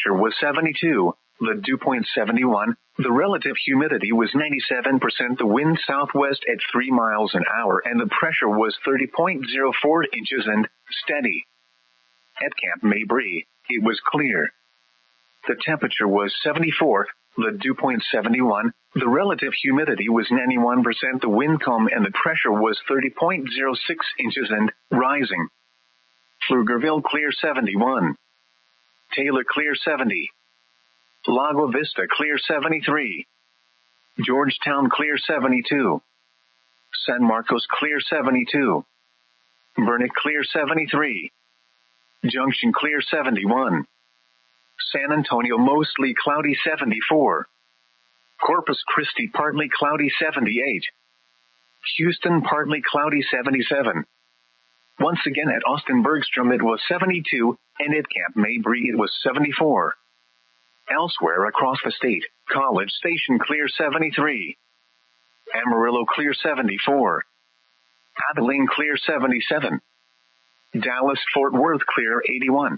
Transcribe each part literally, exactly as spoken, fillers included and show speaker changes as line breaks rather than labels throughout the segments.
temperature was seventy-two. The dew point seventy-one. The relative humidity was ninety-seven percent. The wind southwest at three miles an hour and the pressure was thirty point zero four inches and steady. At Camp Mabry, it was clear. The temperature was seventy-four. The dew point seventy-one. The relative humidity was ninety-one percent. The wind calm and the pressure was thirty point zero six inches and rising. Pflugerville clear seventy-one. Taylor clear seventy. Lago Vista clear seventy-three. Georgetown clear seventy-two. San Marcos clear seventy-two. Burnet clear seventy-three. Junction clear seventy-one. San Antonio mostly cloudy seventy-four. Corpus Christi partly cloudy seventy-eight. Houston partly cloudy seventy-seven. Once again at Austin Bergstrom it was seventy-two, and at Camp Mabry it was seventy-four. Elsewhere across the state, College Station clear seventy-three. Amarillo clear seventy-four. Abilene clear seventy-seven. Dallas-Fort Worth clear eighty-one.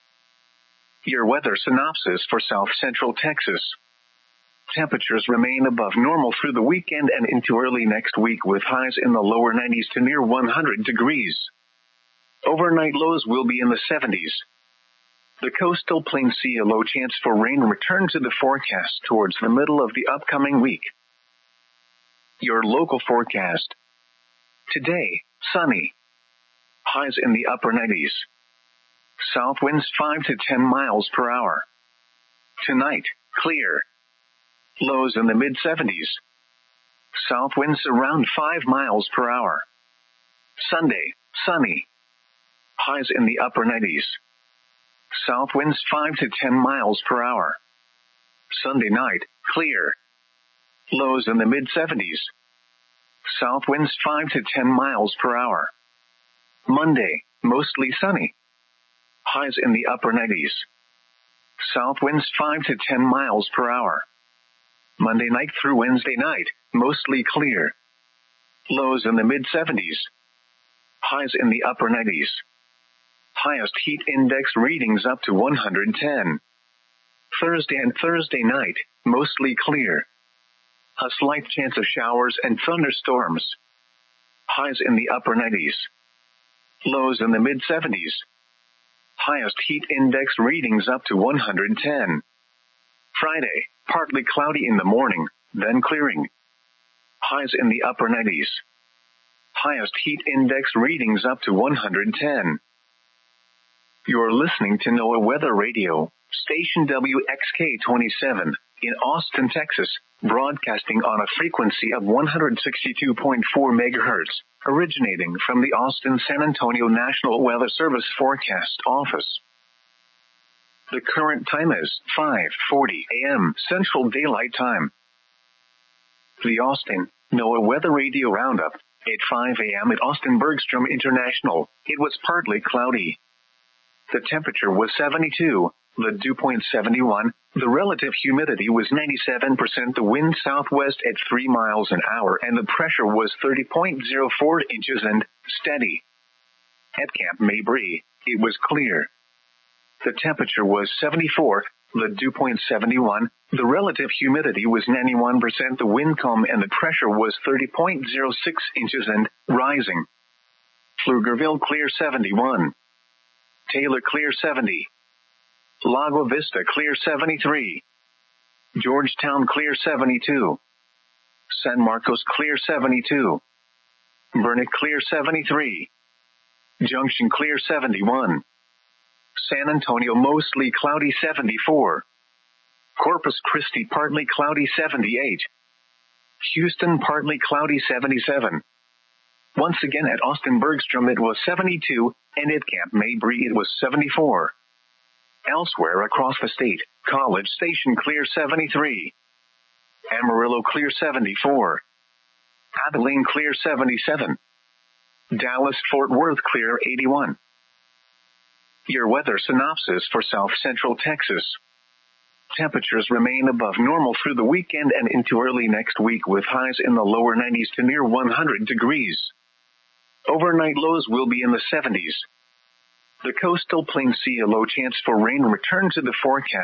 Your weather synopsis for South Central Texas. Temperatures remain above normal through the weekend and into early next week with highs in the lower nineties to near one hundred degrees. Overnight lows will be in the seventies. The coastal plains see a low chance for rain return to the forecast towards the middle of the upcoming week. Your local forecast. Today, sunny. Highs in the upper nineties. South winds five to ten miles per hour. Tonight, clear. Lows in the mid seventies. South winds around five miles per hour. Sunday, sunny. Highs in the upper nineties. South winds five to ten miles per hour. Sunday night, clear. Lows in the mid seventies. South winds five to ten miles per hour. Monday, mostly sunny. Highs in the upper nineties. South winds five to ten miles per hour. Monday night through Wednesday night, mostly clear. Lows in the mid seventies. Highs in the upper nineties. Highest heat index readings up to one hundred ten. Thursday and Thursday night, mostly clear. A slight chance of showers and thunderstorms. Highs in the upper nineties. Lows in the mid seventies. Highest heat index readings up to one hundred ten. Friday, partly cloudy in the morning, then clearing. Highs in the upper nineties. Highest heat index readings up to one hundred ten. You're listening to NOAA Weather Radio, station W X K twenty-seven, in Austin, Texas, broadcasting on a frequency of one hundred sixty-two point four megahertz, originating from the Austin-San Antonio National Weather Service Forecast Office. The current time is five forty a.m. Central Daylight Time. The Austin NOAA Weather Radio Roundup. At five a.m. at Austin Bergstrom International, it was partly cloudy. The temperature was seventy-two, the dew point seventy-one, the relative humidity was ninety-seven percent, the wind southwest at three miles an hour, and the pressure was thirty point zero four inches and steady. At Camp Mabry, it was clear. The temperature was seventy-four, the dew point seventy-one, the relative humidity was ninety-one percent, the wind calm and the pressure was thirty point zero six inches and rising. Pflugerville clear seventy-one. Taylor clear seventy. Lago Vista clear seventy-three. Georgetown clear seventy-two. San Marcos clear seventy-two. Burnet clear seventy-three. Junction clear seventy-one. San Antonio mostly cloudy seventy-four. Corpus Christi partly cloudy seventy-eight. Houston partly cloudy seventy-seven. Once again at Austin Bergstrom it was seventy-two, and at Camp Mabry it was seventy-four. Elsewhere across the state, College Station clear seventy-three. Amarillo clear seventy-four. Abilene clear seventy-seven. Dallas-Fort Worth clear eighty-one. Your weather synopsis for South Central Texas. Temperatures remain above normal through the weekend and into early next week with highs in the lower nineties to near one hundred degrees. Overnight lows will be in the seventies. The coastal plains see a low chance for rain return to the forecast